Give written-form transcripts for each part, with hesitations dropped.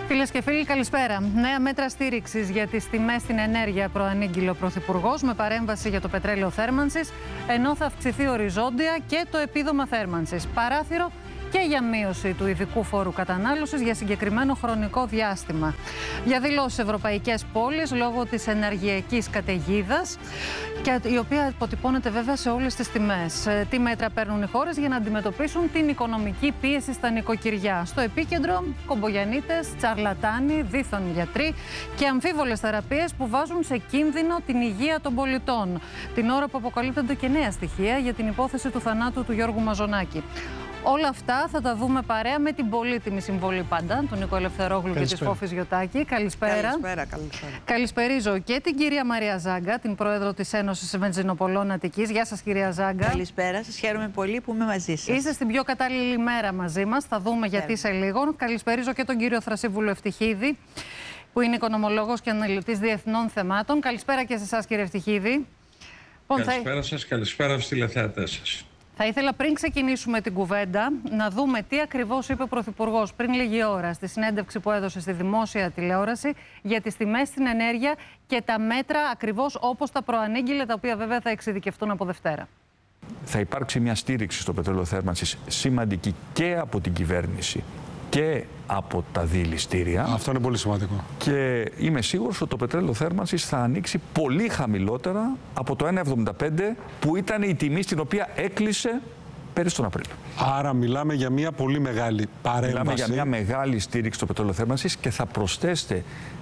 Φίλες και φίλοι, καλησπέρα. Νέα μέτρα στήριξης για τις τιμές στην ενέργεια προανήγγειλε ο Πρωθυπουργός με παρέμβαση για το πετρέλαιο θέρμανσης, ενώ θα αυξηθεί οριζόντια και το επίδομα θέρμανσης. Παράθυρο και για μείωση του ειδικού φόρου κατανάλωσης για συγκεκριμένο χρονικό διάστημα. Για δηλώσεις ευρωπαϊκές πόλεις λόγω της ενεργειακής καταιγίδας, και η οποία αποτυπώνεται βέβαια σε όλες τις τιμές. Τι μέτρα παίρνουν οι χώρες για να αντιμετωπίσουν την οικονομική πίεση στα νοικοκυριά. Στο επίκεντρο, κομπογιανίτες, τσαρλατάνοι, δίθον γιατροί και αμφίβολες θεραπείες που βάζουν σε κίνδυνο την υγεία των πολιτών. Την ώρα που αποκαλύπτονται και νέα στοιχεία για την υπόθεση του θανάτου του Γιώργου Μαζονάκη. Όλα αυτά θα τα δούμε παρέα με την πολύτιμη συμβολή πάντα, τον Νίκο Ελευθερόγλου και τη Φόφη Γιωτάκη. Καλησπέρα. Καλησπέρα. Καλησπερίζω και την κυρία Μαρία Ζάγκα, την πρόεδρο της Ένωσης Βενζινοπολών Αττικής. Γεια σας, κυρία Ζάγκα. Καλησπέρα σας. Χαίρομαι πολύ που είμαι μαζί σας. Είστε στην πιο κατάλληλη μέρα μαζί μας. Θα δούμε γιατί σε λίγο. Καλησπερίζω και τον κύριο Θρασίβουλο Ευτυχίδη, που είναι οικονομολόγος και αναλυτής διεθνών θεμάτων. Καλησπέρα και σε εσάς, κύριε Ευτυχίδη. Καλησπέρα σας, καλησπέρα στους τηλεθεατές σας. Θα ήθελα πριν ξεκινήσουμε την κουβέντα να δούμε τι ακριβώς είπε ο Πρωθυπουργός πριν λίγη ώρα στη συνέντευξη που έδωσε στη δημόσια τηλεόραση για τις τιμές στην ενέργεια και τα μέτρα ακριβώς όπως τα προανήγγειλε, τα οποία βέβαια θα εξειδικευτούν από Δευτέρα. Θα υπάρξει μια στήριξη στο πετρέλαιο θέρμανσης σημαντική και από την κυβέρνηση και από τα διελιστήρια. Αυτό είναι πολύ σημαντικό. Και είμαι σίγουρος ότι το πετρέλαιο θέρμανσης θα ανοίξει πολύ χαμηλότερα από το 1,75 που ήταν η τιμή στην οποία έκλεισε πέρυσι τον Απρίλιο. Άρα μιλάμε για μια πολύ μεγάλη παρέμβαση. Μιλάμε για μια μεγάλη στήριξη στο πετρέλαιο θέρμανσης και θα προσθέσετε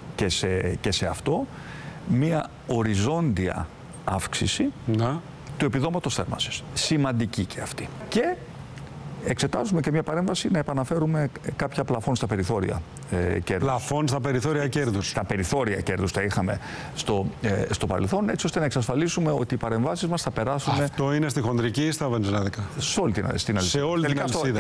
και σε αυτό μια οριζόντια αύξηση του επιδόματος θέρμανσης. Σημαντική και αυτή. Και εξετάζουμε και μια παρέμβαση να επαναφέρουμε κάποια πλαφόν στα περιθώρια κέρδους. Πλαφόν στα περιθώρια κέρδους. Στα περιθώρια κέρδους τα είχαμε στο παρελθόν, έτσι ώστε να εξασφαλίσουμε ότι οι παρεμβάσεις μας θα περάσουν. Αυτό είναι στη χοντρική ή στα βενζινάδικα? Σε όλη την αλυσίδα. Σε όλη την αλυσίδα.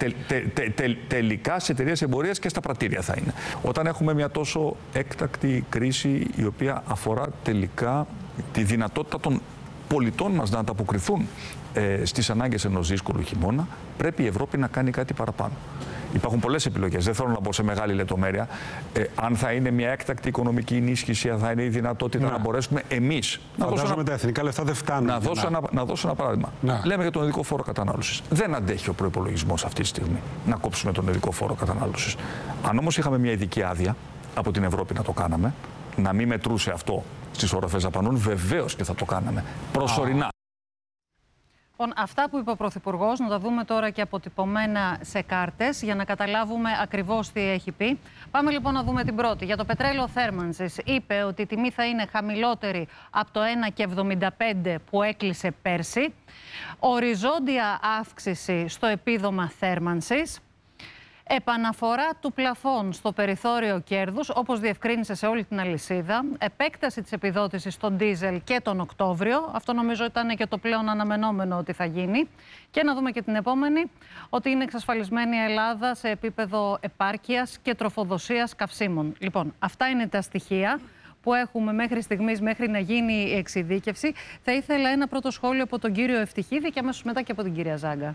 Τελικά σε εταιρείες εμπορίας και στα πρατήρια θα είναι. Όταν έχουμε μια τόσο έκτακτη κρίση η οποία αφορά τελικά τη δυνατότητα των πολιτών μας να ανταποκριθούν στις ανάγκες ενός δύσκολου χειμώνα, πρέπει η Ευρώπη να κάνει κάτι παραπάνω. Υπάρχουν πολλές επιλογές, δεν θέλω να μπω σε μεγάλη λεπτομέρεια. Αν θα είναι μια έκτακτη οικονομική ενίσχυση, αν θα είναι η δυνατότητα να μπορέσουμε εμείς. Φαντάζομαι τα εθνικά λεφτά δεν φτάνουν. Να δώσω ένα παράδειγμα. Λέμε για τον ειδικό φόρο κατανάλωσης. Δεν αντέχει ο προϋπολογισμός αυτή τη στιγμή να κόψουμε τον ειδικό φόρο κατανάλωσης. Αν όμως είχαμε μια ειδική άδεια από την Ευρώπη να το κάναμε, να μην μετρούσε αυτό στις οροφές δαπανών, βεβαίως και θα το κάναμε. Προσωρινά. Λοιπόν, αυτά που είπε ο Πρωθυπουργός, να τα δούμε τώρα και αποτυπωμένα σε κάρτες για να καταλάβουμε ακριβώς τι έχει πει. Πάμε λοιπόν να δούμε την πρώτη. Για το πετρέλαιο θέρμανσης είπε ότι η τιμή θα είναι χαμηλότερη από το 1,75 που έκλεισε πέρσι. Οριζόντια αύξηση στο επίδομα θέρμανσης. Επαναφορά του πλαφών στο περιθώριο κέρδους, όπως διευκρίνησε σε όλη την αλυσίδα. Επέκταση της επιδότησης στον ντίζελ και τον Οκτώβριο. Αυτό νομίζω ήταν και το πλέον αναμενόμενο ότι θα γίνει. Και να δούμε και την επόμενη, ότι είναι εξασφαλισμένη η Ελλάδα σε επίπεδο επάρκειας και τροφοδοσίας καυσίμων. Λοιπόν, αυτά είναι τα στοιχεία που έχουμε μέχρι στιγμής, μέχρι να γίνει η εξειδίκευση. Θα ήθελα ένα πρώτο σχόλιο από τον κύριο Ευτυχίδη και αμέσως μετά και από την κυρία Ζάγκα.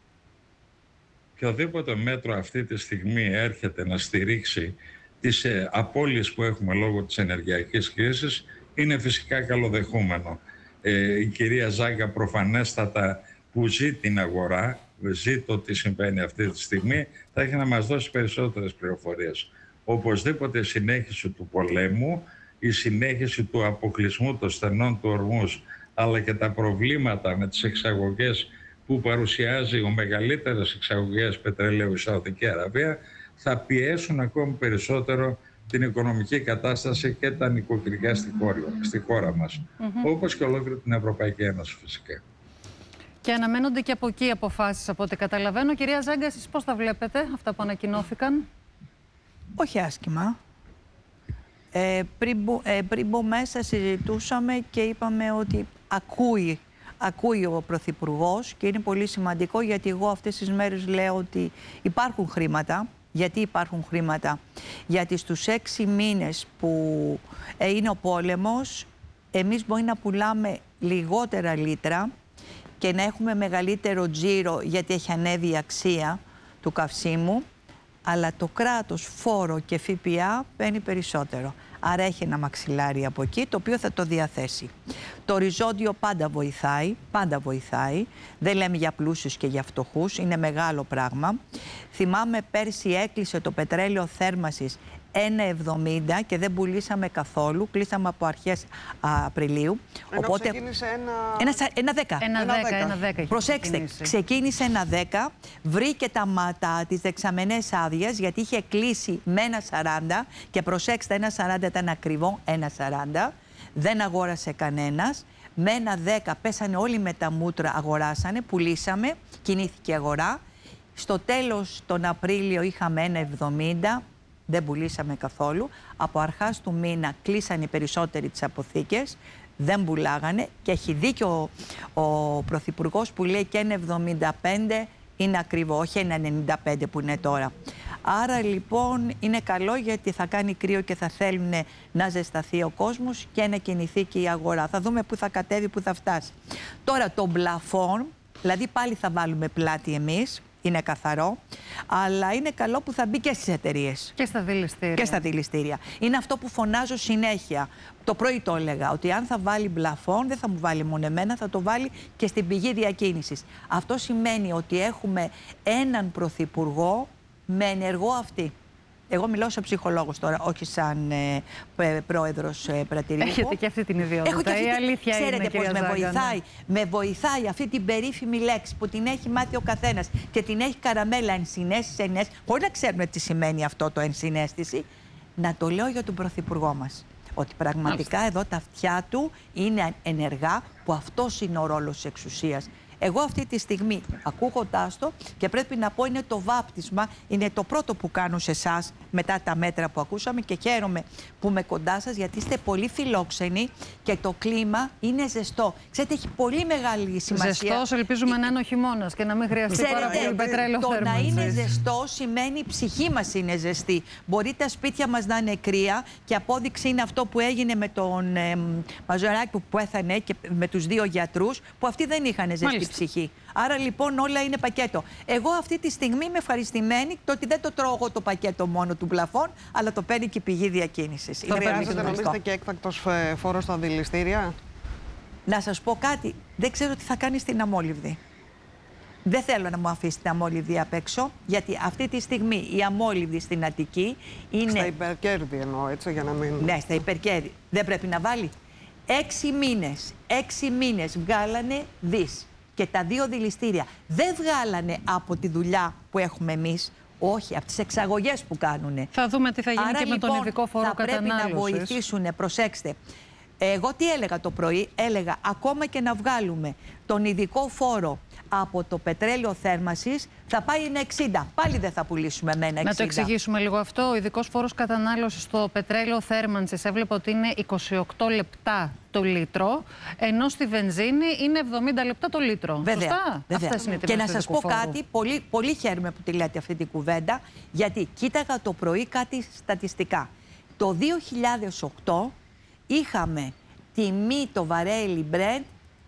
Οποιοδήποτε μέτρο αυτή τη στιγμή έρχεται να στηρίξει τις απώλειες που έχουμε λόγω της ενεργειακής κρίσης είναι φυσικά καλοδεχούμενο. Η κυρία Ζάγκα προφανέστατα που ζει την αγορά, ζει το τι συμβαίνει αυτή τη στιγμή, θα έχει να μας δώσει περισσότερες πληροφορίες. Οπωσδήποτε η συνέχιση του πολέμου, η συνέχιση του αποκλεισμού των στενών του Ορμούς, αλλά και τα προβλήματα με τις εξαγωγές που παρουσιάζει ο μεγαλύτερος εξαγωγέας πετρελαίου η Σαουδική Αραβία, θα πιέσουν ακόμη περισσότερο την οικονομική κατάσταση και τα νοικοκυριά στη χώρα μας. Όπως και ολόκληρη την Ευρωπαϊκή Ένωση φυσικά. Και αναμένονται και από εκεί αποφάσεις από ό,τι καταλαβαίνω. Κυρία Ζάγκα, εσείς πώς τα βλέπετε αυτά που ανακοινώθηκαν? Όχι άσχημα. Πριν μπω μέσα συζητούσαμε και είπαμε ότι ακούει ο Πρωθυπουργός και είναι πολύ σημαντικό, γιατί εγώ αυτές τις μέρες λέω ότι υπάρχουν χρήματα. Γιατί υπάρχουν χρήματα? Γιατί στους 6 μήνες που είναι ο πόλεμος, εμείς μπορεί να πουλάμε λιγότερα λίτρα και να έχουμε μεγαλύτερο τζίρο, γιατί έχει ανέβει η αξία του καυσίμου, αλλά το κράτος φόρο και ΦΠΑ παίρνει περισσότερο. Άρα έχει ένα μαξιλάρι από εκεί, το οποίο θα το διαθέσει. Το οριζόντιο πάντα βοηθάει. Δεν λέμε για πλούσιους και για φτωχούς, είναι μεγάλο πράγμα. Θυμάμαι πέρσι έκλεισε το πετρέλαιο θέρμασης 1,70 και δεν πουλήσαμε καθόλου. Κλείσαμε από αρχές Απριλίου. Οπότε ξεκίνησε ένα 10. Προσέξτε, ξεκίνησε ένα 10, βρήκε τις δεξαμενές άδειες, γιατί είχε κλείσει με 1,40 και προσέξτε, 1,40 ήταν ακριβό, 1,40. Δεν αγόρασε κανένας. Με 1,10 πέσανε όλοι με τα μούτρα, αγοράσανε, πουλήσαμε, κινήθηκε η αγορά. Στο τέλος τον Απρίλιο είχαμε 1,70. Δεν πουλήσαμε καθόλου. Από αρχάς του μήνα κλείσανε οι περισσότεροι τις αποθήκες. Δεν πουλάγανε και έχει δίκιο ο Πρωθυπουργός που λέει και 1,75 είναι ακριβό, όχι 1,95 που είναι τώρα. Άρα λοιπόν είναι καλό, γιατί θα κάνει κρύο και θα θέλουν να ζεσταθεί ο κόσμος και να κινηθεί και η αγορά. Θα δούμε πού θα κατέβει, πού θα φτάσει. Τώρα το πλαφόν, δηλαδή πάλι θα βάλουμε πλάτη εμείς. Είναι καθαρό, αλλά είναι καλό που θα μπει και στις εταιρείες. Και στα δηληστήρια. Και στα δηληστήρια. Είναι αυτό που φωνάζω συνέχεια. Το πρωί το έλεγα, ότι αν θα βάλει πλαφόν, δεν θα μου βάλει μόνο εμένα, θα το βάλει και στην πηγή διακίνησης. Αυτό σημαίνει ότι έχουμε έναν πρωθυπουργό με ενεργό αυτή. Εγώ μιλάω σαν ψυχολόγος τώρα, όχι σαν πρόεδρος πρατηρίου. Έχετε και αυτή την ιδιότητα. Η αλήθεια ξέρετε είναι, πώς με βοηθάει. Με βοηθάει αυτή την περίφημη λέξη που την έχει μάθει ο καθένας και την έχει καραμέλα ενσυναίσθηση, χωρίς να ξέρουμε τι σημαίνει αυτό το ενσυναίσθηση, να το λέω για τον πρωθυπουργό μας. Ότι πραγματικά εδώ τα αυτιά του είναι ενεργά, που αυτός είναι ο ρόλος της εξουσίας. Εγώ αυτή τη στιγμή, ακούγοντάς το, και πρέπει να πω είναι το βάπτισμα, είναι το πρώτο που κάνω σε εσάς μετά τα μέτρα που ακούσαμε, και χαίρομαι που είμαι κοντά σας, γιατί είστε πολύ φιλόξενοι και το κλίμα είναι ζεστό. Ξέρετε, έχει πολύ μεγάλη σημασία. Ζεστός, ελπίζουμε να είναι ο χειμώνας και να μην χρειαστεί πάρα πολύ πετρέλαιο θέρμανσης. Το να είναι ζεστό σημαίνει η ψυχή μας είναι ζεστή. Μπορεί τα σπίτια μας να είναι κρύα, και απόδειξη είναι αυτό που έγινε με τον Μαζοράκη που πέθανε και με τους 2 γιατρούς, που αυτοί δεν είχαν ζεστή ψυχή. Άρα λοιπόν όλα είναι πακέτο. Εγώ αυτή τη στιγμή είμαι ευχαριστημένη το ότι δεν το τρώω το πακέτο μόνο του πλαφών, αλλά το παίρνει και η πηγή διακίνησης. Χρειάζεται, νομίζετε, και έκτακτος φόρος στα δηληστήρια? Να σας πω κάτι, δεν ξέρω τι θα κάνει στην Αμόλυβδη. Δεν θέλω να μου αφήσει την Αμόλυβδη απ' έξω, γιατί αυτή τη στιγμή η Αμόλυβδη στην Αττική είναι... Στα υπερκέρδη εννοώ, έτσι, για να μην... Ναι, στα υπερκέρδη. Δεν πρέπει να βάλει. 6 μήνες βγάλανε δις. Και τα 2 δηληστήρια δεν βγάλανε από τη δουλειά που έχουμε εμείς, όχι, από τις εξαγωγές που κάνουνε. Θα δούμε τι θα γίνει. Άρα, και με τον ειδικό φόρο κατανάλωσης. Θα πρέπει να βοηθήσουν, προσέξτε. Εγώ τι έλεγα το πρωί, έλεγα ακόμα και να βγάλουμε τον ειδικό φόρο από το πετρέλαιο θέρμασης, θα πάει 1,60. Πάλι δεν θα πουλήσουμε με 1,60. Να το εξηγήσουμε λίγο αυτό. Ο ειδικός φόρος κατανάλωσης στο πετρέλαιο θέρμανσης έβλεπε ότι είναι 28 λεπτά το λίτρο, ενώ στη βενζίνη είναι 70 λεπτά το λίτρο. Βέβαια, σωστά. βέβαια. Αυτές είναι οι και να σας πω φόρου. κάτι, πολύ χαίρομαι που τη λέτε αυτή την κουβέντα, γιατί κοίταγα το πρωί κάτι στατιστικά. Το 2008 είχαμε τιμή το βαρέλι Brent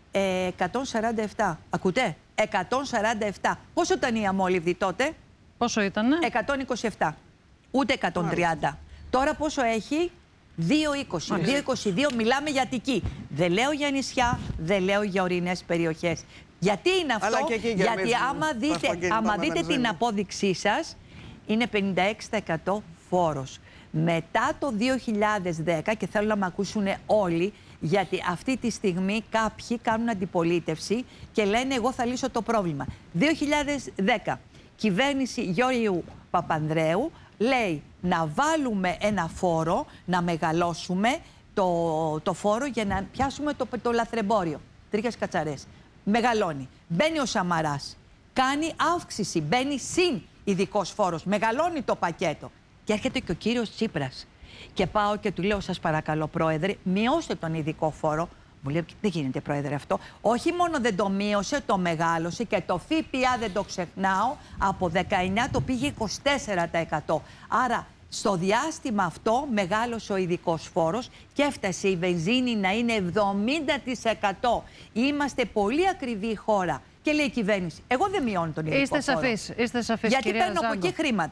147. Ακούτε? 147. Πόσο ήταν η Αμόλυβδη τότε? Πόσο ήτανε? 127. Ούτε 130. Τώρα πόσο έχει? 2,20. 2,22. Μιλάμε για Αττική. Δεν λέω για νησιά, δεν λέω για ορεινές περιοχές. Γιατί είναι αυτό? Γιατί άμα δείτε την απόδειξή σας, είναι 56% φόρος. Μετά το 2010, και θέλω να με ακούσουν όλοι, γιατί αυτή τη στιγμή κάποιοι κάνουν αντιπολίτευση και λένε εγώ θα λύσω το πρόβλημα. 2010, κυβέρνηση Γιώργου Παπανδρέου λέει να βάλουμε ένα φόρο, να μεγαλώσουμε το φόρο για να πιάσουμε το λαθρεμπόριο. Τρίχες κατσαρές. Μεγαλώνει. Μπαίνει ο Σαμαράς. Κάνει αύξηση. Μπαίνει συν ειδικός φόρος. Μεγαλώνει το πακέτο. Και έρχεται και ο κύριος Τσίπρας. Και πάω και του λέω, σας παρακαλώ, πρόεδρε, μειώστε τον ειδικό φόρο. Μου λέει, δεν γίνεται, πρόεδρε, αυτό. Όχι μόνο δεν το μείωσε, το μεγάλωσε, και το ΦΠΑ δεν το ξεχνάω, από 19 το πήγε 24%. Άρα, στο διάστημα αυτό μεγάλωσε ο ειδικός φόρος και έφτασε η βενζίνη να είναι 70%. Είμαστε πολύ ακριβή χώρα. Και λέει η κυβέρνηση, εγώ δεν μειώνω τον ειδικό φόρο. Είστε σαφείς, γιατί κυρία παίρνω από Ζάγκο. εκεί χρήματα.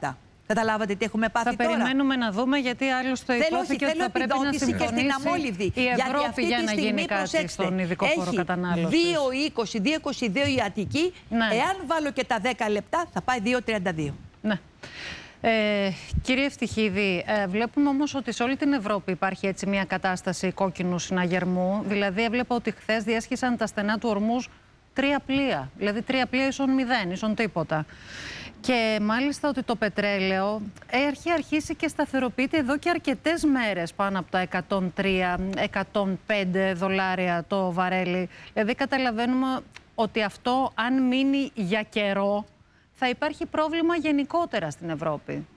Καταλάβατε τι έχουμε πάθει θα τώρα. περιμένουμε να δούμε, γιατί άλλωστε υπόθηκε ότι θα πρέπει να συμφωνήσει η Ευρώπη για να γίνει κάτι στον ειδικό φόρο κατανάλωσης. 2,20, 2,22 η Αττική. Ναι. Εάν βάλω και τα 10 λεπτά θα πάει 2,32. Ναι. Κύριε Ευτυχίδη, βλέπουμε όμως ότι σε όλη την Ευρώπη υπάρχει έτσι μια κατάσταση κόκκινου συναγερμού. Δηλαδή έβλεπα ότι χθες διέσχισαν τα στενά του Ορμούζ 3 πλοία. Δηλαδή 3 πλοία ίσον 0, ίσον τίποτα. Και μάλιστα ότι το πετρέλαιο έχει αρχίσει και σταθεροποιείται εδώ και αρκετές μέρες πάνω από τα 103-105 δολάρια το βαρέλι. Δηλαδή καταλαβαίνουμε ότι αυτό, αν μείνει για καιρό, θα υπάρχει πρόβλημα γενικότερα στην Ευρώπη.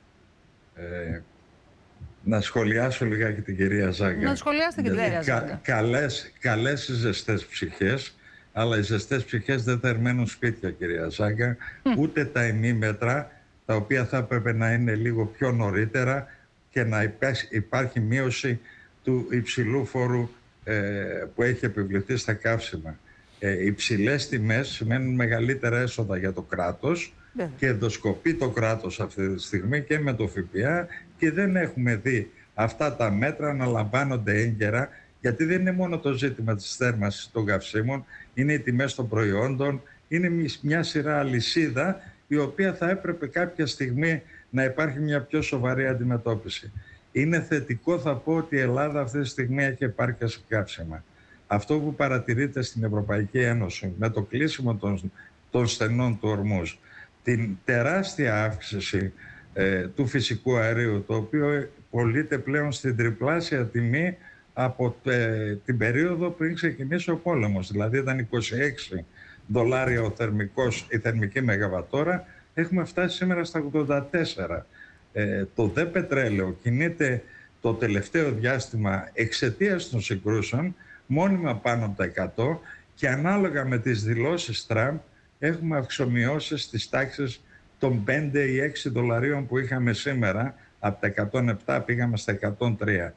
Να σχολιάσω λιγάκι την κυρία Ζάγκα. Να σχολιάσετε και την κυρία Ζάγκα. Καλές οι ζεστές ψυχές, αλλά οι ζεστές ψυχές δεν θερμαίνουν σπίτια, κυρία Ζάγκα. Ούτε τα ημίμετρα, τα οποία θα έπρεπε να είναι λίγο πιο νωρίτερα και να υπάρχει μείωση του υψηλού φόρου που έχει επιβληθεί στα καύσιμα. Υψηλές τιμές σημαίνουν μεγαλύτερα έσοδα για το κράτος και ενδοσκοπεί το κράτος αυτή τη στιγμή και με το ΦΠΑ, και δεν έχουμε δει αυτά τα μέτρα να λαμβάνονται έγκαιρα, γιατί δεν είναι μόνο το ζήτημα της θέρμανσης των καυσίμων, είναι οι τιμές των προϊόντων, είναι μια σειρά αλυσίδα η οποία θα έπρεπε κάποια στιγμή να υπάρχει μια πιο σοβαρή αντιμετώπιση. Είναι θετικό, θα πω, ότι η Ελλάδα αυτή τη στιγμή έχει επάρκεια σε καύσιμα. Αυτό που παρατηρείται στην Ευρωπαϊκή Ένωση με το κλείσιμο των στενών του Ορμούζ, την τεράστια αύξηση του φυσικού αερίου, το οποίο πωλείται πλέον στην τριπλάσια τιμή από την περίοδο πριν ξεκινήσει ο πόλεμος. Δηλαδή ήταν 26 δολάρια η θερμική μεγαβατόρα, έχουμε φτάσει σήμερα στα 84. Το δε πετρέλαιο κινείται το τελευταίο διάστημα εξαιτίας των συγκρούσεων μόνιμα πάνω από τα 100, και ανάλογα με τις δηλώσεις Τραμπ έχουμε αυξομοιώσεις στις τάξεις των 5 ή 6 δολαρίων που είχαμε σήμερα. Από τα 107 πήγαμε στα 103.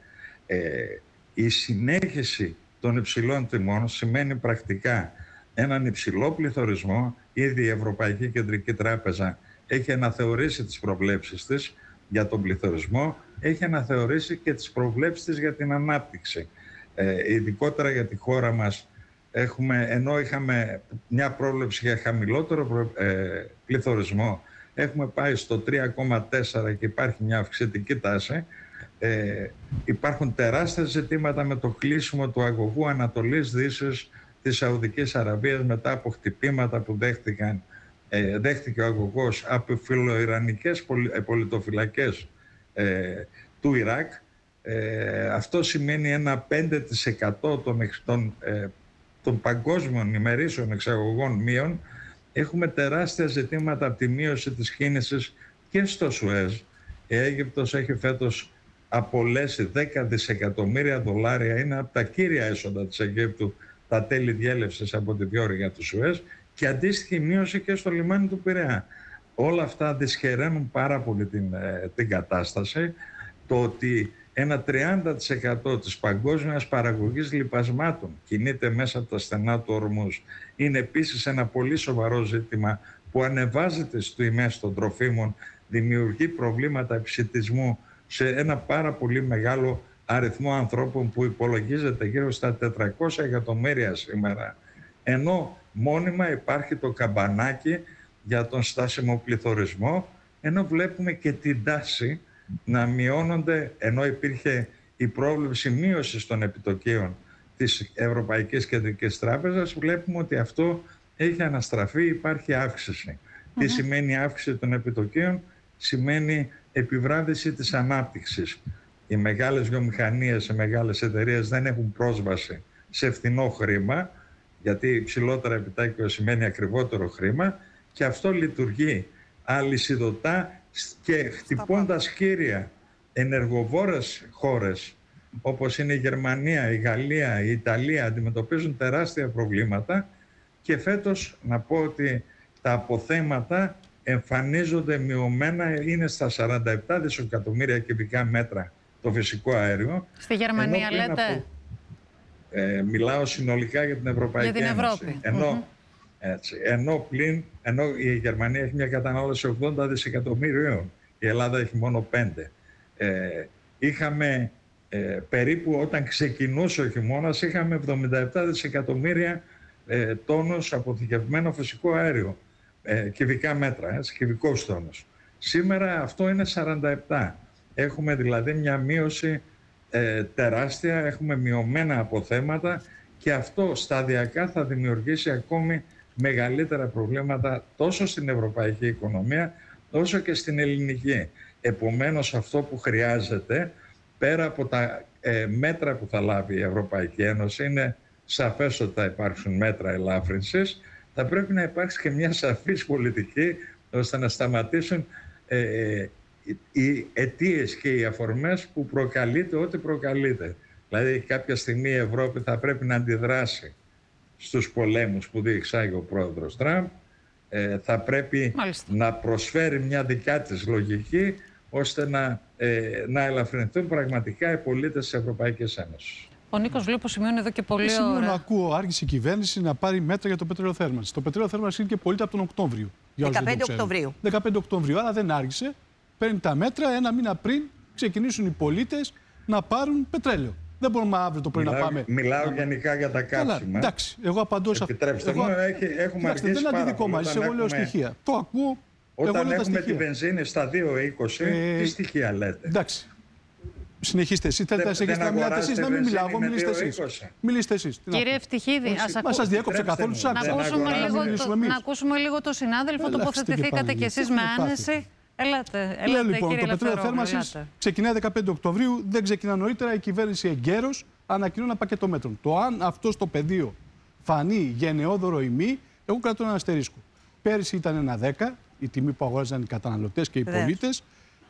Η συνέχιση των υψηλών τιμών σημαίνει πρακτικά έναν υψηλό πληθωρισμό. Ήδη η Ευρωπαϊκή Κεντρική Τράπεζα έχει αναθεωρήσει τις προβλέψεις της για τον πληθωρισμό, έχει αναθεωρήσει και τις προβλέψεις της για την ανάπτυξη. Ειδικότερα για τη χώρα μας, ενώ είχαμε μια πρόβλεψη για χαμηλότερο πληθωρισμό, έχουμε πάει στο 3,4 και υπάρχει μια αυξητική τάση. Υπάρχουν τεράστια ζητήματα με το κλείσιμο του αγωγού Ανατολής Δύσης της Σαουδικής Αραβίας μετά από χτυπήματα που δέχτηκε ο αγωγός από φιλοϊρανικές πολιτοφυλακές του Ιράκ. Αυτό σημαίνει ένα 5% των παγκόσμιων ημερήσεων εξαγωγών μείων. Έχουμε τεράστια ζητήματα από τη μείωση της κίνησης και στο Σουέζ. Η Αίγυπτος έχει φέτος απολέσει 10 δισεκατομμύρια δολάρια. Είναι από τα κύρια έσοδα της Αιγύπτου τα τέλη διέλευσης από τη διόρυγα του Σουέζ, και αντίστοιχη μείωση και στο λιμάνι του Πειραιά. Όλα αυτά δυσχεραίνουν πάρα πολύ την κατάσταση. Το ότι ένα 30% της παγκόσμιας παραγωγής λιπασμάτων κινείται μέσα από τα στενά του Ορμούζ είναι επίσης ένα πολύ σοβαρό ζήτημα που ανεβάζει τις τιμές των τροφίμων, δημιουργεί προβλήματα επισιτισμού σε ένα πάρα πολύ μεγάλο αριθμό ανθρώπων που υπολογίζεται γύρω στα 400 εκατομμύρια σήμερα. Ενώ μόνιμα υπάρχει το καμπανάκι για τον στάσιμο πληθωρισμό, ενώ βλέπουμε και την τάση να μειώνονται, ενώ υπήρχε η πρόβλεψη μείωσης των επιτοκίων της Ευρωπαϊκής Κεντρικής Τράπεζας, βλέπουμε ότι αυτό έχει αναστραφεί, υπάρχει αύξηση. Τι σημαίνει αύξηση των επιτοκίων? Σημαίνει επιβράδυση της ανάπτυξης. Οι μεγάλες βιομηχανίες, οι μεγάλες εταιρείες δεν έχουν πρόσβαση σε φθηνό χρήμα, γιατί υψηλότερα επιτόκιο σημαίνει ακριβότερο χρήμα, και αυτό λειτουργεί αλυσιδωτά και χτυπώντας κύρια ενεργοβόρες χώρες όπως είναι η Γερμανία, η Γαλλία, η Ιταλία, αντιμετωπίζουν τεράστια προβλήματα, και φέτος να πω ότι τα αποθέματα εμφανίζονται μειωμένα, είναι στα 47 δισεκατομμύρια κυβικά μέτρα το φυσικό αέριο. Στη Γερμανία λέτε? Μιλάω συνολικά για την Ευρωπαϊκή Ένωση. Ενώ η Γερμανία έχει μια κατανάλωση 80 δισεκατομμύριων Η Ελλάδα έχει μόνο 5. Είχαμε περίπου, όταν ξεκινούσε ο χειμώνας, είχαμε 77 δισεκατομμύρια τόνους αποθηκευμένο φυσικό αέριο. Κυβικά μέτρα, κυβικός τόνος. Σήμερα αυτό είναι 47. Έχουμε δηλαδή μια μείωση τεράστια, έχουμε μειωμένα αποθέματα και αυτό σταδιακά θα δημιουργήσει ακόμη μεγαλύτερα προβλήματα τόσο στην ευρωπαϊκή οικονομία όσο και στην ελληνική. Επομένως, αυτό που χρειάζεται, πέρα από τα μέτρα που θα λάβει η Ευρωπαϊκή Ένωση, είναι σαφές ότι θα υπάρξουν μέτρα ελάφρυνσης, θα πρέπει να υπάρξει και μια σαφής πολιτική ώστε να σταματήσουν οι αιτίες και οι αφορμές που προκαλείται ό,τι προκαλείται. Δηλαδή κάποια στιγμή η Ευρώπη θα πρέπει να αντιδράσει στους πολέμους που διεξάγει ο πρόεδρος Τραμπ, θα πρέπει να προσφέρει μια δικιά της λογική ώστε να ελαφρυνθούν πραγματικά οι πολίτες της Ευρωπαϊκής Ένωσης. Ο Νίκος Βλήπος σημειώνει εδώ και πολύ ώρα. Σημειώνω, ακούω, άργησε η κυβέρνηση να πάρει μέτρα για το πετρέλαιο θέρμανσης. Το πετρέλαιο θέρμανσης είναι και πωλείται από τον Οκτώβριο. 15 Οκτωβρίου. 15 Οκτωβρίου, άρα δεν άργησε. Παίρνει τα μέτρα ένα μήνα πριν ξεκινήσουν οι πολίτες να πάρουν πετρέλαιο. Δεν μπορούμε αύριο το πρωί να πάμε. Μιλάω γενικά για τα καύσιμα. Καλά, εντάξει, εγώ απαντώ σε αυτό. Επιτρέψτε μου, έχουμε αργήσει δεν είναι αντιδικό μαζί, εγώ λέω στοιχεία. Το ακούω. Όταν έχουμε τη βενζίνη στα 2,20, τι στοιχεία λέτε? Εντάξει. Συνεχίστε εσείς. Θέλετε να συνεχίσετε να μιλάτε εσείς, να μην μιλάω. Μιλήστε εσείς. Κύριε Ευτυχίδη, σας διέκοψε καθόλου. Να ακούσουμε λίγο το συνάδελφο. Τοποθετηθήκατε κι εσείς με άνεση. Ελάτε, λοιπόν, κύριε το πετρέλαιο θέρμανσης ξεκινάει 15 Οκτωβρίου, δεν ξεκινά νωρίτερα. Η κυβέρνηση εγκαίρως ανακοινώνει ένα πακέτο μέτρων. Το αν αυτό στο πεδίο φανεί γενναιόδωρο ή μη, εγώ κρατώ ένα αστερίσκο. Πέρυσι ήταν ένα 10, η τιμή που αγόραζαν οι καταναλωτές και οι πολίτες.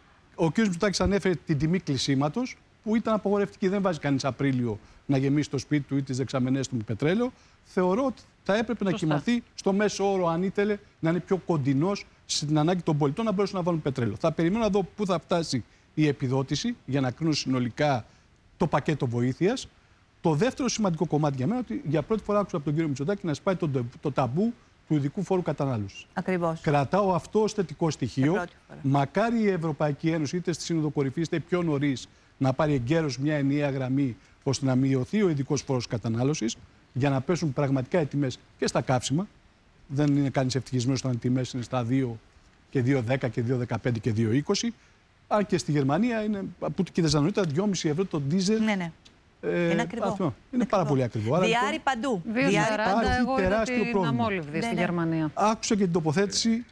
Ο κ. Μητσοτάκης ανέφερε την τιμή κλεισίματος, που ήταν απαγορευτική. Δεν βάζει κανείς Απρίλιο να γεμίσει το σπίτι του ή τις δεξαμενές του με πετρέλαιο. Θεωρώ ότι θα έπρεπε να κοιμαθεί στο μέσο όρο, αν ήθελε να είναι πιο κοντινός στην ανάγκη των πολιτών να μπορέσουν να βάλουν πετρέλαιο. Θα περιμένω να δω πού θα φτάσει η επιδότηση για να κρίνω συνολικά το πακέτο βοήθειας. Το δεύτερο σημαντικό κομμάτι για μένα είναι ότι για πρώτη φορά άκουσα από τον κύριο Μητσοτάκη να σπάει το ταμπού του ειδικού φόρου κατανάλωσης. Ακριβώς. Κρατάω αυτό ως θετικό στοιχείο. Μακάρι η Ευρωπαϊκή Ένωση, είτε στη Σύνοδο Κορυφής, είτε πιο νωρίς, να πάρει εγκαίρως μια ενιαία γραμμή ώστε να μειωθεί ο ειδικός φόρος κατανάλωσης για να πέσουν πραγματικά οι τιμές και στα καύσιμα. Δεν είναι κανείς ευτυχισμένος όταν οι τιμές είναι στα 2 και 2,10 και 2,15 και 2,20. Αν και στη Γερμανία είναι, που κοίταζα νωρίτερα, 2,5 ευρώ το ντίζελ. Ναι. Είναι ακριβό. Είναι πάρα πολύ ακριβό. Διάρρη παντού. 2,40 εγώ τεράστιο είδα την πρόβλημα. αμόλυβδη στη Γερμανία. Άκουσα και την τοποθέτηση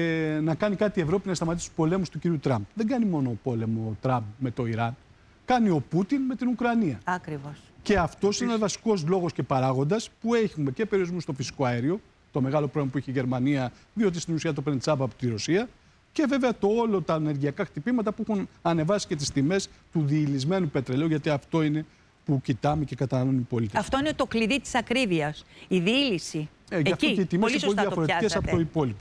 να κάνει κάτι η Ευρώπη να σταματήσει τους πολέμους του κύριου Τραμπ. Δεν κάνει μόνο πόλεμο ο Τραμπ με το Ιράν. Κάνει ο Πούτιν με την Ουκρανία. Ακριβώς. Και αυτός είναι ένας βασικός λόγος και παράγοντας που έχουμε και περιορισμού στο φυσικό αέριο, το μεγάλο πρόβλημα που έχει η Γερμανία, διότι στην ουσία το παίρνει τσάμπα από τη Ρωσία. Και βέβαια όλο τα ενεργειακά χτυπήματα που έχουν ανεβάσει και τις τιμές του διηλυσμένου πετρελαίου, γιατί αυτό είναι που κοιτάμε και καταναλώνουν οι πολίτες. Αυτό είναι το κλειδί της ακρίβειας. Η διήλυση. Γι' αυτό και οι τιμές είναι πολύ διαφορετικές από το υπόλοιπο.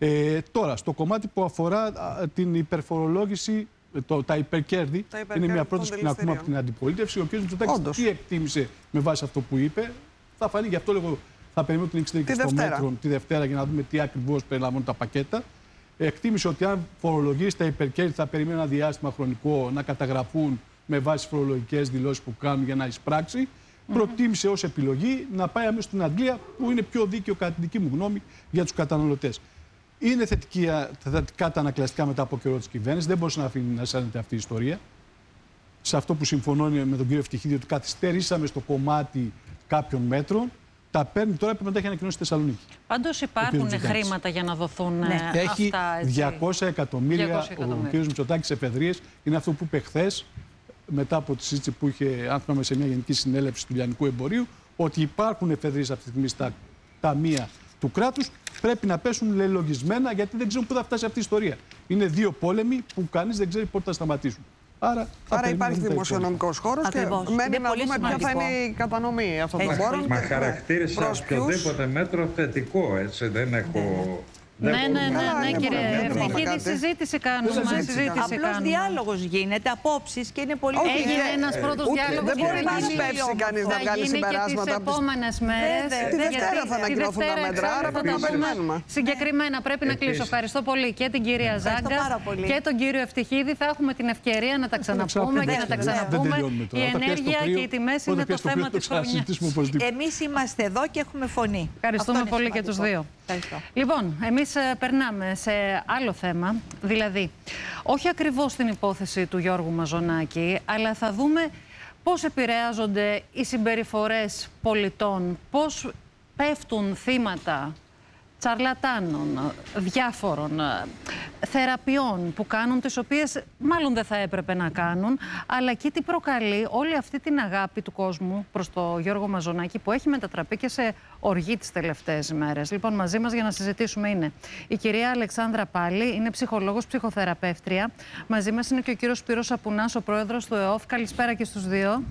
Τώρα, στο κομμάτι που αφορά την υπερφορολόγηση, τα υπερκέρδη, είναι μια πρόταση που την ακούμε από την αντιπολίτευση. Ο κ. Μητσοτάκης τι εκτίμησε με βάση αυτό που είπε. Θα φανεί, γι' αυτό λέγω, θα περιμένω την εξέλιξη των μέτρων τη Δευτέρα για να δούμε τι ακριβώς περιλαμβάνουν τα πακέτα. Εκτίμησε ότι αν φορολογήσει τα υπερκέρδη, θα περιμένει ένα διάστημα χρονικό να καταγραφούν με βάση φορολογικές δηλώσεις που κάνουν για να εισπράξει. Προτίμησε ως επιλογή να πάει αμέσως στην Αγγλία, που είναι πιο δίκαιο κατά τη δική μου γνώμη για τους καταναλωτές. Είναι θετικά τα ανακλαστικά μετά από καιρό της κυβέρνησης. Δεν μπορούσε να αφήνει να σάνεται αυτή η ιστορία. Σε αυτό που συμφωνώ με τον κύριο Ευτυχίδη, ότι καθυστερήσαμε στο κομμάτι κάποιων μέτρων. Τα παίρνει τώρα που μετά έχει ανακοινώσει στη Θεσσαλονίκη. Πάντως υπάρχουν χρήματα για να δοθούν αυτά. Έχει 200 εκατομμύρια ο κ. Μητσοτάκης εφεδρείες. Είναι αυτό που είπε χθες, μετά από τη συζήτηση που είχε, αν θυμάμαι, σε μια γενική συνέλευση του λιανικού εμπορίου, ότι υπάρχουν εφεδρείες αυτή τη στιγμή στα ταμεία του κράτους. Πρέπει να πέσουν λελογισμένα, γιατί δεν ξέρουν πού θα φτάσει αυτή η ιστορία. Είναι δύο πόλεμοι που κανείς δεν ξέρει πότε θα σταματήσουν. Άρα υπάρχει δημοσιονομικός χώρος και μένει να δούμε ποια θα είναι η κατανομή αυτών των πόρων. Μα χαρακτήρισα οποιοδήποτε μέτρο θετικό, έτσι. Δεν έχω Ναι, κύριε. Ευτυχή συζήτηση κάνουμε. Απλώς διάλογος γίνεται, απόψεις και είναι πολύ Έγινε ένας πρώτος διάλογος. Δεν μπορεί να σπεύσει κανείς να βγάλει συμπεράσματα. Τις επόμενες μέρες. Τη Δευτέρα θα ανακοινωθούν τα μέτρα, άρα πρέπει να περιμένουμε. Συγκεκριμένα πρέπει να κλείσω. Ευχαριστώ πολύ και την κυρία Ζάγκα και τον κύριο Ευτυχίδη. Θα έχουμε την ευκαιρία να τα ξαναπούμε και να τα ξαναπούμε. Η ενέργεια και οι τιμές είναι το θέμα της χρονιάς. Εμείς είμαστε εδώ και έχουμε φωνή. Ευχαριστούμε πολύ και τους δύο. Λοιπόν, εμείς περνάμε σε άλλο θέμα, δηλαδή όχι ακριβώς την υπόθεση του Γιώργου Μαζονάκη, αλλά θα δούμε πώς επηρεάζονται οι συμπεριφορές πολιτών, πώς πέφτουν θύματα τσαρλατάνων, διάφορων θεραπείων που κάνουν, τις οποίες μάλλον δεν θα έπρεπε να κάνουν, αλλά και τι προκαλεί όλη αυτή την αγάπη του κόσμου προς το Γιώργο Μαζονάκη, που έχει μετατραπεί και σε οργή τις τελευταίες ημέρες. Λοιπόν, μαζί μας για να συζητήσουμε είναι η κυρία Αλεξάνδρα Πάλη, είναι ψυχολόγος, ψυχοθεραπεύτρια. Μαζί μας είναι και ο κύριος Σπύρος Σαπουνάς, ο πρόεδρος του ΕΟΦ. Καλησπέρα και στους δύο.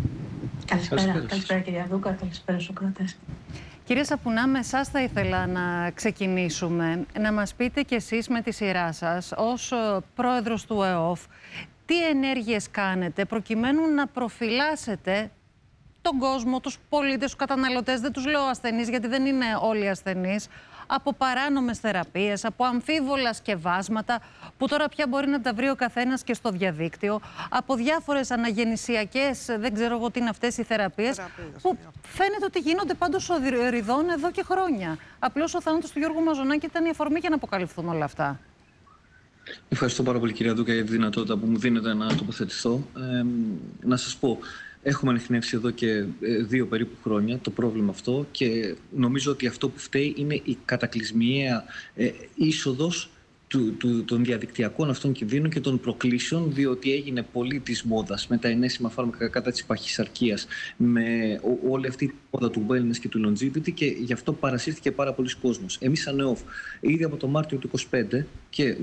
Καλησπέρα κυρία Δούκα, καλησπέρα Σοκράτες. Κυρία Σαπουνά, με εσάς θα ήθελα να ξεκινήσουμε. Να μας πείτε κι εσείς με τη σειρά σας, ως πρόεδρος του ΕΟΦ, τι ενέργειες κάνετε προκειμένου να προφυλάσσετε τον κόσμο, τους πολίτες, τους καταναλωτές, δεν τους λέω ασθενείς γιατί δεν είναι όλοι ασθενείς, από παράνομες θεραπείες, από αμφίβολα σκευάσματα που τώρα πια μπορεί να τα βρει ο καθένας και στο διαδίκτυο, από διάφορες αναγεννησιακές, δεν ξέρω εγώ τι είναι αυτές οι θεραπείες, που φαίνεται ότι γίνονται πάντως οριδών εδώ και χρόνια. Απλώς ο θάνατος του Γιώργου Μαζονάκη ήταν η αφορμή για να αποκαλυφθούν όλα αυτά. Ευχαριστώ πάρα πολύ κυρία Δούκα για τη δυνατότητα που μου δίνετε να τοποθετηθώ. Να σας πω, έχουμε ανιχνεύσει εδώ και 2 περίπου χρόνια το πρόβλημα αυτό και νομίζω ότι αυτό που φταίει είναι η κατακλυσμιαία είσοδος των διαδικτυακών αυτών κινδύνων και των προκλήσεων, διότι έγινε πολύ της μόδας με τα ενέσιμα φάρμακα κατά της παχυσαρκίας, με όλη αυτή τη μόδα του wellness και του longevity, και γι' αυτό παρασύρθηκε πάρα πολλοί κόσμος. Εμείς σαν ΕΟΦ, ήδη από το Μάρτιο του 2025 και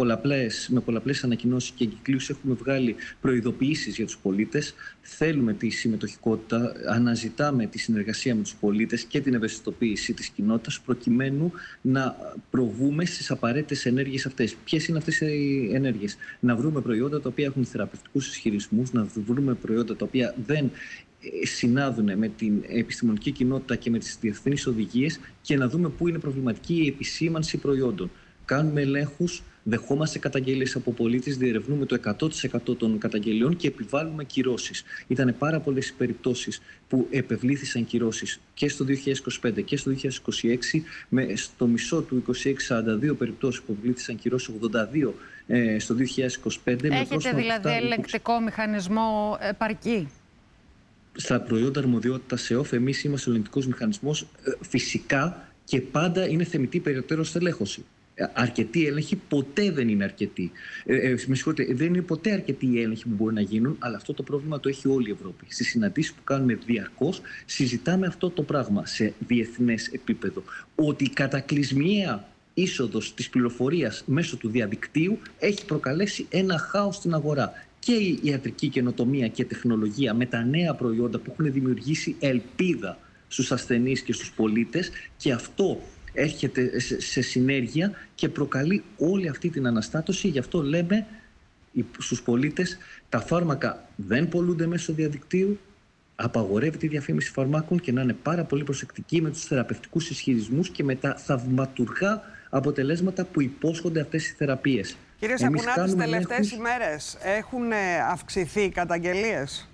με πολλαπλές ανακοινώσεις και εγκυκλίους έχουμε βγάλει προειδοποιήσεις για τους πολίτες. Θέλουμε τη συμμετοχικότητα, αναζητάμε τη συνεργασία με τους πολίτες και την ευαισθητοποίηση της κοινότητας προκειμένου να προβούμε στις απαραίτητες ενέργειες αυτές. Ποιες είναι αυτές οι ενέργειες? Να βρούμε προϊόντα τα οποία έχουν θεραπευτικούς ισχυρισμούς, να βρούμε προϊόντα τα οποία δεν συνάδουν με την επιστημονική κοινότητα και με τις διεθνείς οδηγίες και να δούμε πού είναι προβληματική η επισήμανση προϊόντων. Κάνουμε ελέγχους, δεχόμαστε καταγγελίες από πολίτες, διερευνούμε το 100% των καταγγελιών και επιβάλλουμε κυρώσεις. Ήταν πάρα πολλές περιπτώσεις που επευλήθησαν κυρώσεις και στο 2025 και στο 2026. Στο μισό του 2026, 42 περιπτώσεις που επευλήθησαν κυρώσεις, 82 στο 2025. Έχετε δηλαδή ελεγκτικό μηχανισμό επαρκή? Στα προϊόντα αρμοδιότητα σε ΕΟΦ, εμείς είμαστε ο ελεγκτικός μηχανισμός. Φυσικά και πάντα είναι θεμιτή περαιτέρω στελέχωση. Αρκετή έλεγχη ποτέ δεν είναι αρκετή. Με συγχωρείτε, δεν είναι ποτέ αρκετή η έλεγχη που μπορεί να γίνουν, αλλά αυτό το πρόβλημα το έχει όλη η Ευρώπη. Στις συναντήσεις που κάνουμε διαρκώς, συζητάμε αυτό το πράγμα σε διεθνές επίπεδο. Ότι η κατακλυσμιαία είσοδος της πληροφορίας μέσω του διαδικτύου έχει προκαλέσει ένα χάος στην αγορά. Και η ιατρική καινοτομία και τεχνολογία με τα νέα προϊόντα που έχουν δημιουργήσει ελπίδα στους ασθενείς και στους πολίτες, και αυτό έρχεται σε συνέργεια και προκαλεί όλη αυτή την αναστάτωση. Γι' αυτό λέμε στους πολίτες, τα φάρμακα δεν πωλούνται μέσω διαδικτύου, απαγορεύεται η διαφήμιση φαρμάκων και να είναι πάρα πολύ προσεκτικοί με τους θεραπευτικούς ισχυρισμούς και με τα θαυματουργά αποτελέσματα που υπόσχονται αυτές οι θεραπείες. Κύριε Σαπουνά, τις τελευταίες ημέρες έχουν αυξηθεί οι καταγγελίες?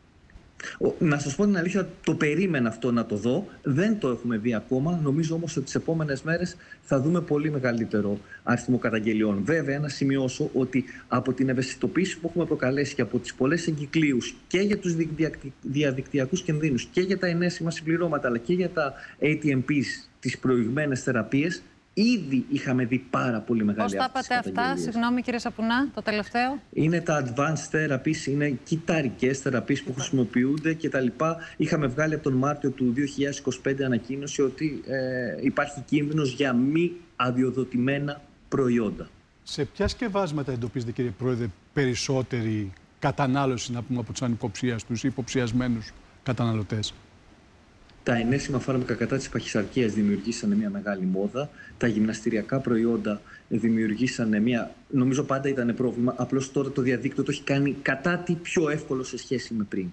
Να σας πω την αλήθεια, το περίμενα αυτό να το δω. Δεν το έχουμε δει ακόμα. Νομίζω όμως ότι τις επόμενες μέρες θα δούμε πολύ μεγαλύτερο αριθμό καταγγελιών. Βέβαια, να σημειώσω ότι από την ευαισθητοποίηση που έχουμε προκαλέσει και από τις πολλές εγκυκλίους και για τους διαδικτυακούς κινδύνους και για τα ενέσιμα συμπληρώματα αλλά και για τα ATMPs, τις προηγμένες θεραπείες, ήδη είχαμε δει πάρα πολύ μεγάλη αύξηση. Πώς τα είπατε αυτά, συγγνώμη κύριε Σαπουνά, το τελευταίο? Είναι τα advanced therapies, είναι κυταρικές θεραπείες που χρησιμοποιούνται κτλ. Είχαμε βγάλει από τον Μάρτιο του 2025 ανακοίνωση ότι υπάρχει κίνδυνος για μη αδειοδοτημένα προϊόντα. Σε ποια σκευάσματα εντοπίζετε, κύριε Πρόεδρε, περισσότερη κατανάλωση, να πούμε, από τους ανυποψίαστους ή υποψιασμένους καταναλωτές? Τα ενέσιμα φάρμακα κατά της παχυσαρκίας δημιουργήσανε μια μεγάλη μόδα. Τα γυμναστηριακά προϊόντα δημιουργήσανε μια... Νομίζω πάντα ήταν πρόβλημα, απλώς τώρα το διαδίκτυο το έχει κάνει κατά τι πιο εύκολο σε σχέση με πριν.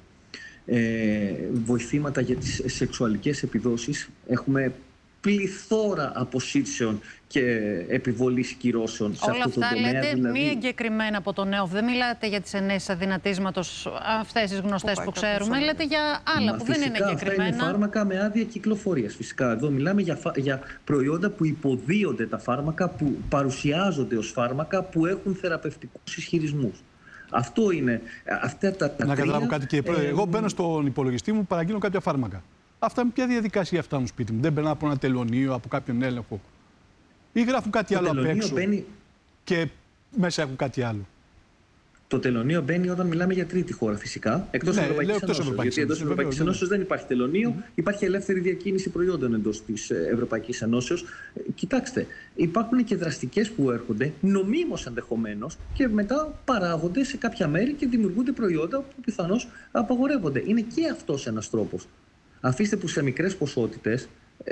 Βοηθήματα για τις σεξουαλικές επιδόσεις. Έχουμε πληθώρα αποσύτσεων και επιβολής κυρώσεων σε αυτό το τομέα. Όλα αυτά λέτε δηλαδή... μη εγκεκριμένα από τον ΕΟΦ. Δεν μιλάτε για τις ενέσεις αδυνατίσματος, αυτές τις γνωστές που ξέρουμε. Λέτε για άλλα που δεν είναι εγκεκριμένα. Αυτά είναι φάρμακα με άδεια κυκλοφορίας. Φυσικά εδώ μιλάμε για προϊόντα που υποδίονται τα φάρμακα, που παρουσιάζονται ως φάρμακα, που έχουν θεραπευτικούς ισχυρισμούς. Αυτό είναι. Αυτά τα να καταλάβω κάτι, κύριε Πρόεδρε. Εγώ μπαίνω στον υπολογιστή μου, παραγγείλω κάποια φάρμακα. Αυτά με ποια διαδικασία φτάνουν σπίτι μου? Δεν περνάω από ένα τελωνείο, από κάποιον έλεγχο? Ή γράφουν κάτι άλλο απ' έξω και μέσα έχουν κάτι άλλο? Το τελωνείο μπαίνει όταν μιλάμε για τρίτη χώρα, φυσικά. Εκτός Ευρωπαϊκής Ενώσεως. Γιατί εντός Ευρωπαϊκής Ενώσεως δεν υπάρχει τελωνείο, υπάρχει ελεύθερη διακίνηση προϊόντων εντός της Ευρωπαϊκής Ενώσεως. Κοιτάξτε, υπάρχουν και δραστικές που έρχονται, νομίμως ενδεχομένως, και μετά παράγονται σε κάποια μέρη και δημιουργούνται προϊόντα που πιθανώς απαγορεύονται. Είναι και αυτός ένας τρόπος. Αφήστε που σε μικρές ποσότητες,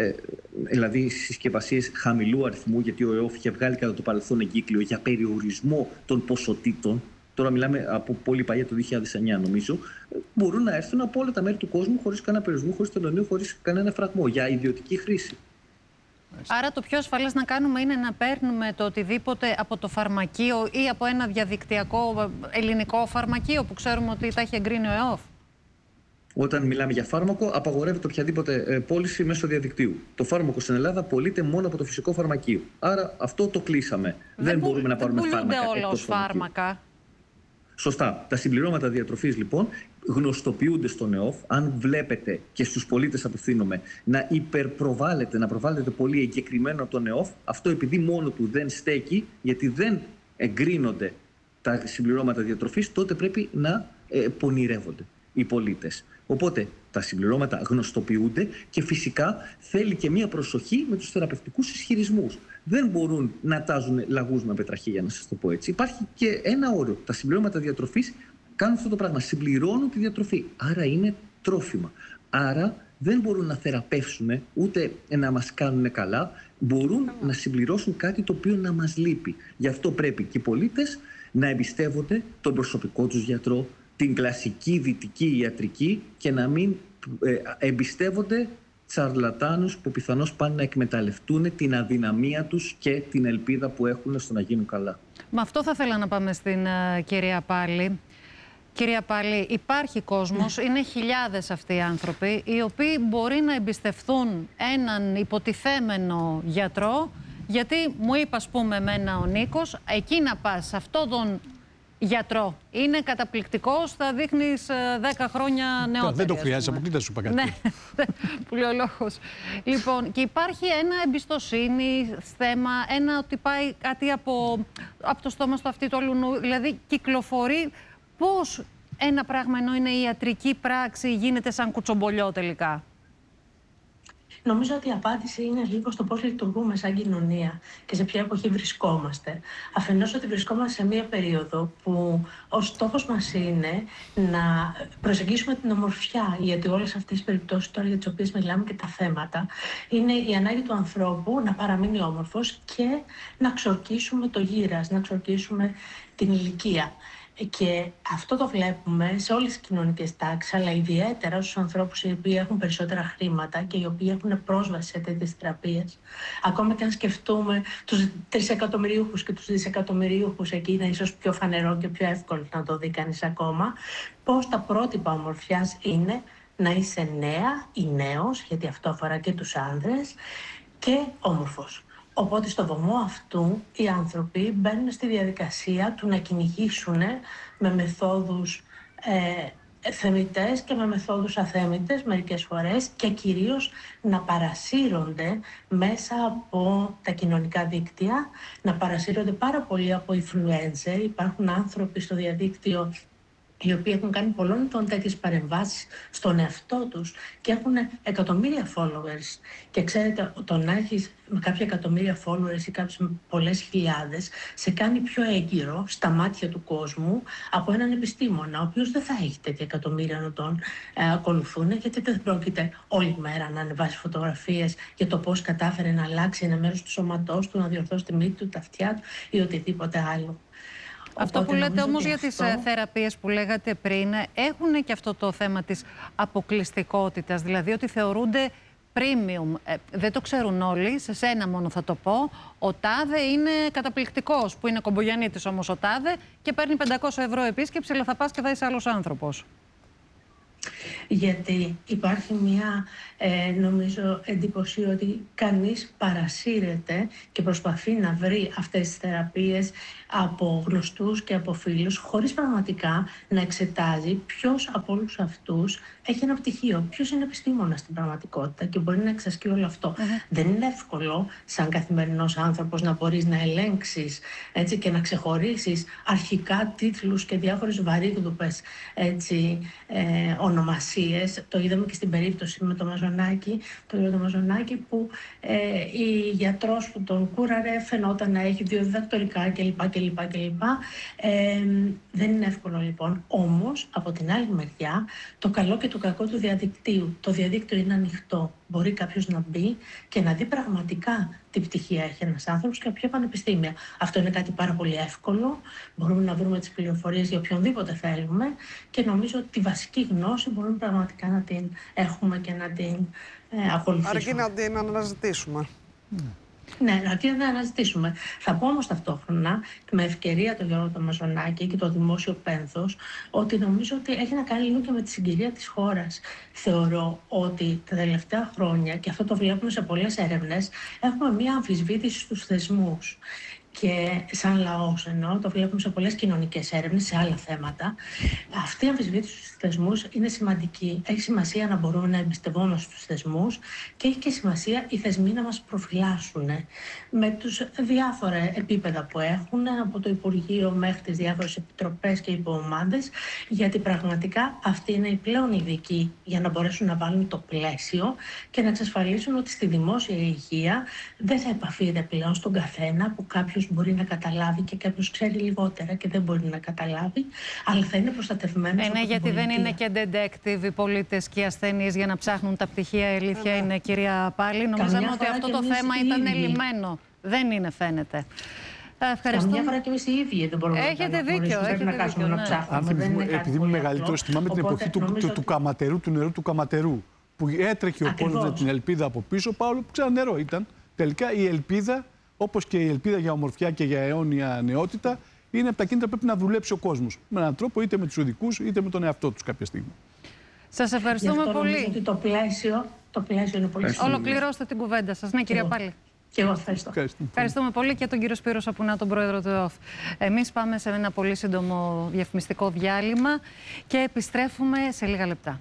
δηλαδή συσκευασίες χαμηλού αριθμού, γιατί ο ΕΟΦ είχε βγάλει κατά το παρελθόν εγκύκλιο για περιορισμό των ποσοτήτων. Τώρα μιλάμε από πολύ παλιά, το 2009 νομίζω. Μπορούν να έρθουν από όλα τα μέρη του κόσμου χωρίς κανένα περιορισμό, χωρίς τελωνείο, χωρίς κανένα φραγμό, για ιδιωτική χρήση. Άρα το πιο ασφαλές να κάνουμε είναι να παίρνουμε το οτιδήποτε από το φαρμακείο ή από ένα διαδικτυακό ελληνικό φαρμακείο που ξέρουμε ότι τα έχει εγκρίνει ο ΕΟΦ. Όταν μιλάμε για φάρμακο, απαγορεύεται οποιαδήποτε πώληση μέσω διαδικτύου. Το φάρμακο στην Ελλάδα πωλείται μόνο από το φυσικό φαρμακείο. Άρα αυτό το κλείσαμε. Δεν μπορούμε να πάρουμε φάρμακα. Δεν πουλούνται όλα ως φάρμακα. Σωστά. Τα συμπληρώματα διατροφής λοιπόν γνωστοποιούνται στον ΕΟΦ. Αν βλέπετε, και στους πολίτες απευθύνομαι, να υπερπροβάλλεται, να προβάλλεται πολύ εγκεκριμένο τον ΕΟΦ, αυτό επειδή μόνο του δεν στέκει, γιατί δεν εγκρίνονται τα συμπληρώματα διατροφής, τότε πρέπει να πονηρεύονται οι πολίτες. Οπότε τα συμπληρώματα γνωστοποιούνται και φυσικά θέλει και μία προσοχή με τους θεραπευτικούς ισχυρισμούς. Δεν μπορούν να τάζουν λαγούς με πετραχίλια, να σας το πω έτσι. Υπάρχει και ένα όριο. Τα συμπληρώματα διατροφής κάνουν αυτό το πράγμα. Συμπληρώνουν τη διατροφή. Άρα είναι τρόφιμα. Άρα δεν μπορούν να θεραπεύσουν ούτε να μας κάνουν καλά. Μπορούν να συμπληρώσουν κάτι το οποίο να μας λείπει. Γι' αυτό πρέπει και οι πολίτες να εμπιστεύονται τον προσωπικό τους γιατρό, την κλασική δυτική ιατρική, και να μην εμπιστεύονται τσαρλατάνους που πιθανώς πάνε να εκμεταλλευτούν την αδυναμία τους και την ελπίδα που έχουν στο να γίνουν καλά. Με αυτό θα ήθελα να πάμε στην κυρία Πάλη. Κυρία Πάλη, υπάρχει κόσμος, είναι χιλιάδες αυτοί οι άνθρωποι, οι οποίοι μπορεί να εμπιστευθούν έναν υποτιθέμενο γιατρό, γιατί μου είπε, ας πούμε, εμένα ο Νίκος, εκεί να πας σε αυτόν τον γιατρό είναι καταπληκτικός, θα δείχνεις 10 χρόνια νεότερη. Δεν το χρειάζεσαι, αποκλείται σου είπα κάτι. Ναι, που λέει ο λόγος. Λοιπόν, και υπάρχει ένα εμπιστοσύνη θέμα, ένα ότι πάει κάτι από το στόμα στο αυτί του αλουνού, δηλαδή κυκλοφορεί. Πώς ένα πράγμα, ενώ είναι η ιατρική πράξη, γίνεται σαν κουτσομπολιό τελικά? Νομίζω ότι η απάντηση είναι λίγο στο πώς λειτουργούμε σαν κοινωνία και σε ποια εποχή βρισκόμαστε. Αφενός ότι βρισκόμαστε σε μία περίοδο που ο στόχος μας είναι να προσεγγίσουμε την ομορφιά, γιατί όλες αυτές τις περιπτώσεις τώρα για τις οποίες μιλάμε και τα θέματα είναι η ανάγκη του ανθρώπου να παραμείνει όμορφος και να ξορκίσουμε το γύρας, να ξορκίσουμε την ηλικία. Και αυτό το βλέπουμε σε όλες τις κοινωνικές τάξεις, αλλά ιδιαίτερα στους ανθρώπους οι οποίοι έχουν περισσότερα χρήματα και οι οποίοι έχουν πρόσβαση σε τέτοιες θεραπείες. Ακόμα και αν σκεφτούμε τους τρισεκατομμυρίουχους και τους δισεκατομμυρίουχους, εκεί είναι ίσως πιο φανερό και πιο εύκολο να το δει κανείς ακόμα, πώς τα πρότυπα ομορφιάς είναι να είσαι νέα ή νέος, γιατί αυτό αφορά και τους άνδρες, και όμορφος. Οπότε στο βωμό αυτού οι άνθρωποι μπαίνουν στη διαδικασία του να κυνηγήσουν με μεθόδους θεμιτές και με μεθόδους αθέμιτες μερικές φορές, και κυρίως να παρασύρονται μέσα από τα κοινωνικά δίκτυα, να παρασύρονται πάρα πολύ από influencer. Υπάρχουν άνθρωποι στο διαδίκτυο οι οποίοι έχουν κάνει πολλών ετών τέτοιες παρεμβάσεις στον εαυτό τους και έχουν εκατομμύρια followers. Και ξέρετε, το να έχεις με κάποια εκατομμύρια followers ή κάποιες με πολλές χιλιάδες σε κάνει πιο έγκυρο στα μάτια του κόσμου από έναν επιστήμονα, ο οποίος δεν θα έχει τέτοια εκατομμύρια να τον ακολουθούν, γιατί δεν πρόκειται όλη μέρα να ανεβάσει φωτογραφίες για το πώς κατάφερε να αλλάξει ένα μέρος του σώματός του, να διορθώσει τη μύτη του, τα αυτιά του ή οτιδήποτε άλλο. Αυτό Οπότε, που λέτε όμως για αυτό... τις θεραπείες που λέγατε πριν, έχουν και αυτό το θέμα της αποκλειστικότητας, δηλαδή ότι θεωρούνται premium. Δεν το ξέρουν όλοι, σε σένα μόνο θα το πω. Ο τάδε είναι καταπληκτικός, που είναι κομπογιαννίτης όμως ο τάδε και παίρνει 500 ευρώ επίσκεψη, αλλά θα πας και θα είσαι άλλος άνθρωπος. Γιατί υπάρχει μια, νομίζω, εντύπωση ότι κανείς παρασύρεται και προσπαθεί να βρει αυτές τις θεραπείες από γνωστούς και από φίλους, χωρίς πραγματικά να εξετάζει ποιος από όλους αυτούς έχει ένα πτυχίο, ποιος είναι επιστήμονας στην πραγματικότητα και μπορεί να εξασκεί όλο αυτό. Δεν είναι εύκολο σαν καθημερινός άνθρωπος να μπορείς να ελέγξεις, έτσι, και να ξεχωρίσεις αρχικά τίτλους και διάφορες βαρύγδουπες, έτσι, ονομασίες. Το είδαμε και στην περίπτωση με το Μαζονάκη, που η γιατρός που τον κούραρε φαινόταν να έχει 2 διδακτορικά κλπ. Δεν είναι εύκολο λοιπόν. Όμως, από την άλλη μεριά, το καλό και το κακό του διαδικτύου. Το διαδίκτυο είναι ανοιχτό. Μπορεί κάποιος να μπει και να δει πραγματικά τι πτυχία έχει ένας άνθρωπος και από ποια πανεπιστήμια. Αυτό είναι κάτι πάρα πολύ εύκολο. Μπορούμε να βρούμε τις πληροφορίες για οποιονδήποτε θέλουμε και νομίζω ότι τη βασική γνώση μπορούμε πραγματικά να την έχουμε και να την ακολουθήσουμε. Αρκεί να την αναζητήσουμε. Ναι, αρκεί να την αναζητήσουμε. Θα πω όμως ταυτόχρονα, με ευκαιρία το Γιώργο το Μαζονάκη και το δημόσιο πένθος, ότι νομίζω ότι έχει να κάνει λίγο και με τη συγκυρία της χώρας. Θεωρώ ότι τα τελευταία χρόνια, και αυτό το βλέπουμε σε πολλές έρευνες, έχουμε μία αμφισβήτηση στους θεσμούς. Και σαν λαός εννοώ, το βλέπουμε σε πολλές κοινωνικές έρευνες, σε άλλα θέματα. Αυτή η αμφισβήτηση στους θεσμούς είναι σημαντική. Έχει σημασία να μπορούμε να εμπιστευόμαστε στους θεσμούς και έχει και σημασία οι θεσμοί να μας προφυλάσσουν με τους διάφορα επίπεδα που έχουν, από το Υπουργείο μέχρι τις διάφορες επιτροπές και υποομάδες, γιατί πραγματικά αυτοί είναι οι πλέον ειδικοί για να μπορέσουν να βάλουν το πλαίσιο και να εξασφαλίσουν ότι στη δημόσια υγεία δεν θα επαφείται πλέον στον καθένα, που κάποιος μπορεί να καταλάβει και κάποιος ξέρει λιγότερα και δεν μπορεί να καταλάβει, αλλά θα είναι προστατευμένος. Ναι, γιατί δεν είναι και detective οι πολίτες και οι ασθενείς για να ψάχνουν τα πτυχία. Η αλήθεια είναι, κυρία Πάλη. Νομίζαμε ότι αυτό το θέμα ήταν ελλημμένο. Δεν είναι, φαίνεται. Καμιά φορά και εμείς οι ίδιοι δεν μπορούμε έχετε δίκιο, να κάτσουμε να ψάχνουμε. Επειδή είμαι μεγαλύτερος, θυμάμαι την εποχή του καματερού, του νερού του καματερού, που έτρεχε ο κόσμος με την ελπίδα από πίσω, παρόλο που ξανά νερό ήταν. Τελικά η ελπίδα, όπως και η ελπίδα για ομορφιά και για αιώνια νεότητα, είναι από τα κίνητρα που πρέπει να δουλέψει ο κόσμος. Με έναν τρόπο, είτε με τους ειδικούς, ите με τον εαυτό τους κάποια στιγμή. Σας ευχαριστούμε πολύ. Ότι το πλαίσιο είναι πολύ σημαντικό. Ολοκληρώστε την κουβέντα σας. Ναι, κυρία Πάλη. Και εγώ ευχαριστώ. Ευχαριστούμε πολύ και τον κύριο Σπύρο Σαπουνά, τον πρόεδρο του ΕΟΦ. Εμείς πάμε σε ένα πολύ σύντομο διαφημιστικό διάλειμμα και επιστρέφουμε σε λίγα λεπτά.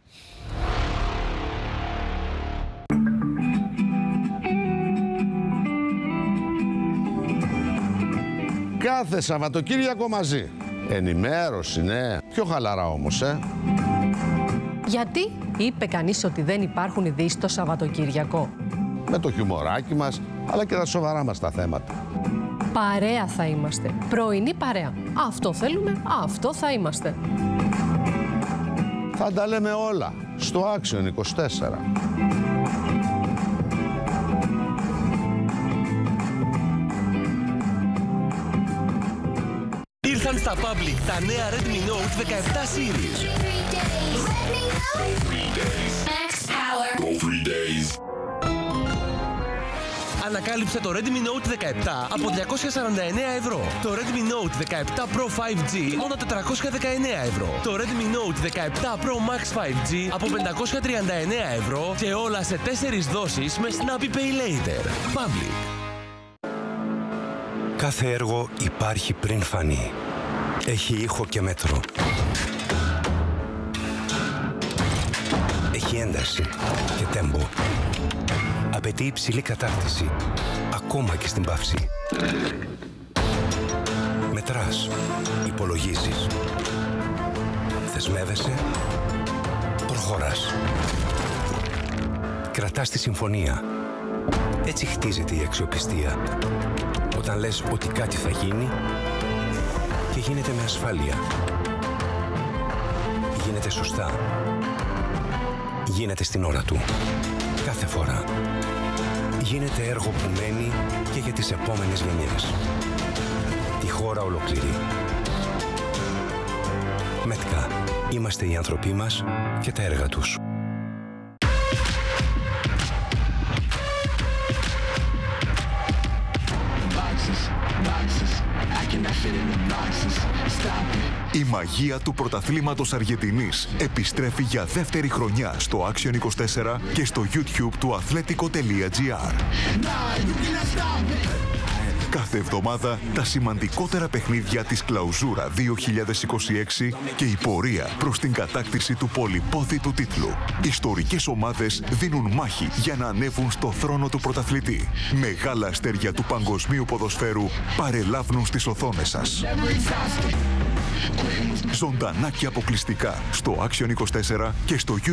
Κάθε Σαββατοκύριακο μαζί. Ενημέρωση, ναι. Πιο χαλαρά όμως, Γιατί είπε κανείς ότι δεν υπάρχουν ειδήσεις το Σαββατοκύριακο? Με το χιουμοράκι μας, αλλά και τα σοβαρά μας τα θέματα. Παρέα θα είμαστε. Πρωινή παρέα. Αυτό θέλουμε, αυτό θα είμαστε. Θα τα λέμε όλα στο Action 24. Ήρθαν στα Public τα νέα Redmi Note 17 series. Ανακάλυψε το Redmi Note 17 από 249 ευρώ. Το Redmi Note 17 Pro 5G μόνο 419 ευρώ. Το Redmi Note 17 Pro Max 5G από 539 ευρώ και όλα σε 4 δόσεις με Snappy Pay Later. Public. Κάθε έργο υπάρχει πριν φανεί. Έχει ήχο και μέτρο. Έχει ένταση και τέμπο. Απαιτεί υψηλή κατάρτιση, ακόμα και στην παύση. Μετράς, υπολογίζεις. δεσμεύεσαι, προχωράς. Κρατάς τη συμφωνία. Έτσι χτίζεται η αξιοπιστία. Όταν λες ότι κάτι θα γίνει και γίνεται με ασφάλεια. Γίνεται σωστά. Γίνεται στην ώρα του. Κάθε φορά. Γίνεται έργο που μένει και για τις επόμενες γενιές. Τη χώρα ολοκληρή. ΜΕΤΚΑ. Είμαστε οι άνθρωποι μας και τα έργα τους. Η μαγεία του πρωταθλήματος Αργεντινής επιστρέφει για δεύτερη χρονιά στο Action 24 και στο YouTube του athletico.gr. Κάθε εβδομάδα τα σημαντικότερα παιχνίδια της Κλαουζούρα 2026 και η πορεία προς την κατάκτηση του πολυπόθητου τίτλου. Ιστορικές ομάδες δίνουν μάχη για να ανέβουν στο θρόνο του πρωταθλητή. Μεγάλα αστέρια του παγκοσμίου ποδοσφαίρου παρελάβουν στις οθόνες σας. Ζωντανά και αποκλειστικά στο Action 24 και στο YouTube.